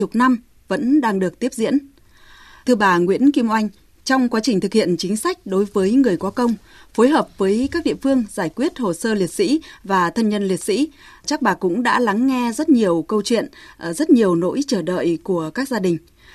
chục năm vẫn đang được tiếp diễn. Thưa bà Nguyễn Kim Oanh, trong quá trình thực hiện chính sách đối với người có công, phối hợp với các địa phương giải quyết hồ sơ liệt sĩ và thân nhân liệt sĩ, chắc bà cũng đã lắng nghe rất nhiều câu chuyện, rất nhiều nỗi chờ đợi của các gia đình.